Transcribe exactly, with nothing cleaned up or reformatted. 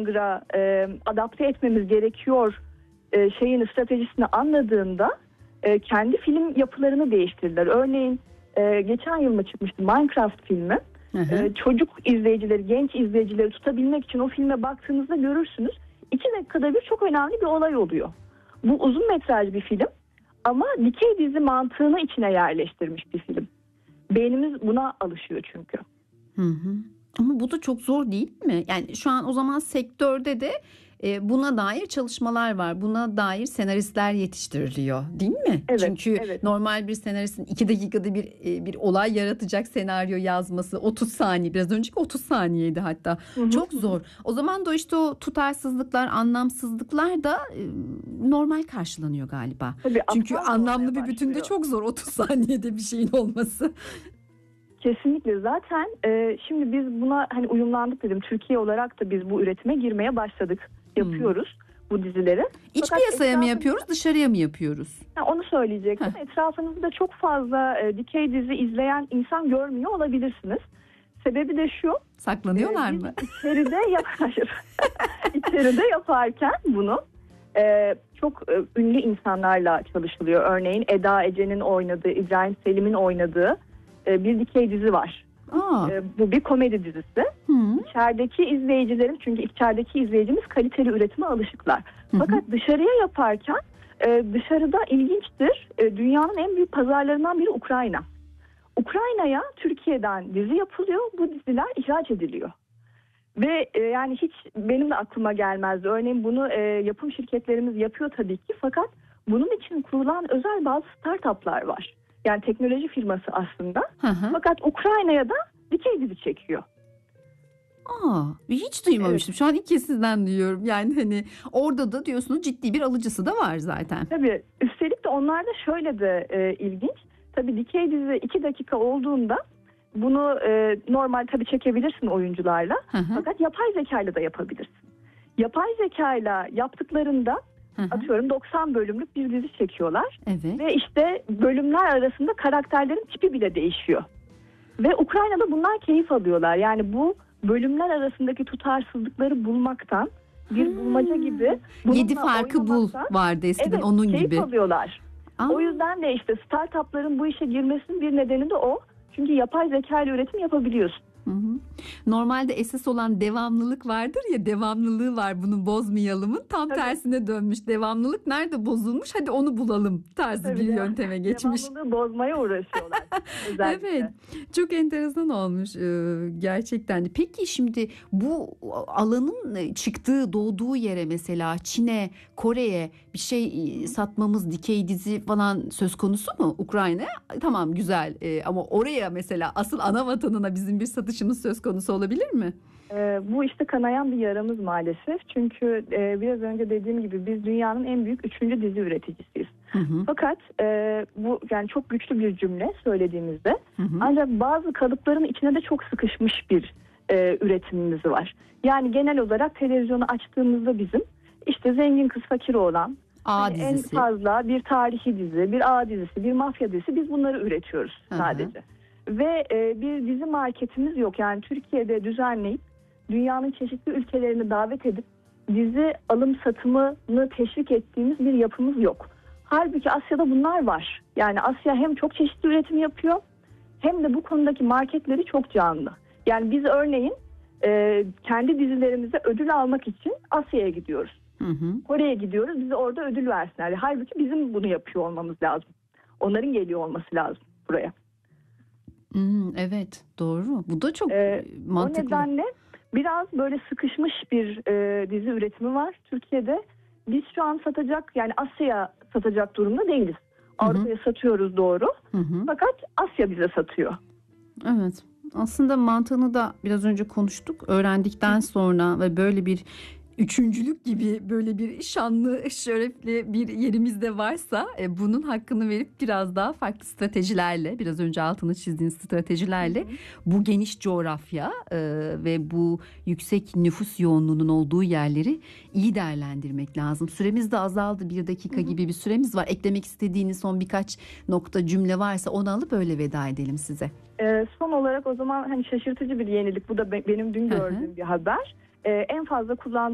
Hunger'a e, adapte etmemiz gerekiyor e, şeyin stratejisini anladığında e, kendi film yapılarını değiştirdiler. Örneğin e, geçen yıl mı çıkmıştı Minecraft filmi. Hı hı. E, çocuk izleyicileri, genç izleyicileri tutabilmek için o filme baktığınızda görürsünüz. İki dakikada bir çok önemli bir olay oluyor. Bu uzun metraj bir film ama dikey dizi mantığını içine yerleştirmiş bir film. Beynimiz buna alışıyor çünkü. Hı hı. Ama bu da çok zor değil mi? Yani şu an o zaman sektörde de e, buna dair çalışmalar var. Buna dair senaristler yetiştiriliyor, değil mi? Evet, Çünkü evet. normal bir senaristin iki dakikada bir e, bir olay yaratacak senaryo yazması otuz saniye. Biraz önceki otuz saniyeydi hatta. Hı hı. Çok zor. O zaman da işte o tutarsızlıklar, anlamsızlıklar da e, normal karşılanıyor galiba. Tabii, Çünkü aptal anlamlı olmaya bir bütünde başlıyor. çok zor otuz saniyede bir şeyin olması. Kesinlikle. Zaten e, şimdi biz buna hani uyumlandık dedim. Türkiye olarak da biz bu üretime girmeye başladık. Yapıyoruz bu dizileri. İç Fakat piyasaya mı etrafımızda- yapıyoruz, dışarıya mı yapıyoruz? Ha, onu söyleyecektim. Heh. Etrafınızda çok fazla e, dikey dizi izleyen insan görmüyor olabilirsiniz. Sebebi de şu. Saklanıyorlar e, mı? biz içeride yap Hayır. İçeride yaparken bunu e, çok e, ünlü insanlarla çalışılıyor. Örneğin Eda Ece'nin oynadığı, İbrahim Selim'in oynadığı e, bir dikey dizi var. Aa. E, bu bir komedi dizisi. Hı. İçerideki izleyicilerin, çünkü içerideki izleyicimiz kaliteli üretime alışıklar. Hı hı. Fakat dışarıya yaparken e, dışarıda ilginçtir. E, dünyanın en büyük pazarlarından biri Ukrayna. Ukrayna'ya Türkiye'den dizi yapılıyor. Bu diziler ihraç ediliyor. Ve e, yani hiç benim de aklıma gelmezdi. Örneğin bunu e, yapım şirketlerimiz yapıyor tabii ki. Fakat bunun için kurulan özel bazı startuplar var. Yani teknoloji firması aslında. Hı hı. Fakat Ukrayna'ya da dikey dizi çekiyor. Aa, hiç duymamıştım. Şu an ilk kez sizden duyuyorum. Yani hani orada da diyorsunuz ciddi bir alıcısı da var zaten. Tabii. Üstelik de onlarda şöyle de e, ilginç. Tabii dikey dizi iki dakika olduğunda bunu e, normal tabii çekebilirsin oyuncularla. Hı hı. Fakat yapay zekayla da yapabilirsin. Yapay zekayla yaptıklarında Hı hı. atıyorum doksan bölümlük bir dizi çekiyorlar. Evet. Ve işte bölümler arasında karakterlerin tipi bile değişiyor. Ve Ukrayna'da bunlar keyif alıyorlar. Yani bu bölümler arasındaki tutarsızlıkları bulmaktan bir Ha. bulmaca gibi. Yedi bununla farkı bul oynamaktan- vardı eskiden, Evet, onun keyif gibi. alıyorlar. Aa. O yüzden de işte startupların bu işe girmesinin bir nedeni de o. Çünkü yapay zeka ile üretim yapabiliyorsun. Hı hı. Normalde esas olan devamlılık vardır ya, devamlılığı var, bunu bozmayalımın tam Tabii. tersine dönmüş. Devamlılık nerede bozulmuş, hadi onu bulalım tarzı Tabii bir de- yönteme geçmiş. Devamlılığı bozmaya uğraşıyorlar özellikle. Evet, çok enteresan olmuş e, gerçekten. Peki şimdi bu alanın çıktığı, doğduğu yere, mesela Çin'e, Kore'ye bir şey e, satmamız, dikey dizi falan söz konusu mu? Ukrayna'ya tamam, güzel, E, ama oraya mesela asıl ana vatanına bizim bir satışımız söz konusu olabilir mi? Ee, bu işte kanayan bir yaramız maalesef. Çünkü e, biraz önce dediğim gibi biz dünyanın en büyük üçüncü dizi üreticisiyiz. Hı hı, Fakat e, bu yani çok güçlü bir cümle söylediğimizde. hı hı. Ancak bazı kalıpların içine de çok sıkışmış bir e, üretimimiz var. Yani genel olarak televizyonu açtığımızda bizim işte zengin kız fakir oğlan, A hani en dizisi. fazla bir tarihi dizi, bir A dizisi, bir mafya dizisi, biz bunları üretiyoruz Hı hı. sadece. Ve e, bir dizi marketimiz yok. Yani Türkiye'de düzenleyip dünyanın çeşitli ülkelerini davet edip dizi alım satımını teşvik ettiğimiz bir yapımız yok. Halbuki Asya'da bunlar var. Yani Asya hem çok çeşitli üretim yapıyor hem de bu konudaki marketleri çok canlı. Yani biz örneğin e, kendi dizilerimize ödül almak için Asya'ya gidiyoruz. Hı hı. Kore'ye gidiyoruz, bize orada ödül versinler. Halbuki bizim bunu yapıyor olmamız lazım. Onların geliyor olması lazım buraya. Hmm, evet, doğru. Bu da çok Ee, mantıklı. O nedenle biraz böyle sıkışmış bir e, dizi üretimi var Türkiye'de. Biz şu an satacak, yani Asya'ya satacak durumda değiliz. Hı hı. Avrupa'ya satıyoruz doğru. Hı hı. Fakat Asya bize satıyor. Evet. Aslında mantığını da biraz önce konuştuk. Öğrendikten sonra ve böyle bir üçüncülük gibi böyle bir şanlı, şerefli bir yerimiz de varsa e, bunun hakkını verip biraz daha farklı stratejilerle, biraz önce altını çizdiğiniz stratejilerle, hı hı, bu geniş coğrafya e, ve bu yüksek nüfus yoğunluğunun olduğu yerleri iyi değerlendirmek lazım. Süremiz de azaldı. Bir dakika, hı hı, gibi bir süremiz var. Eklemek istediğiniz son birkaç nokta, cümle varsa onu alıp öyle veda edelim size. Ee, son olarak o zaman hani şaşırtıcı bir yenilik. Bu da be- benim dün gördüğüm, hı hı, bir haber. Ee, en fazla kullandığım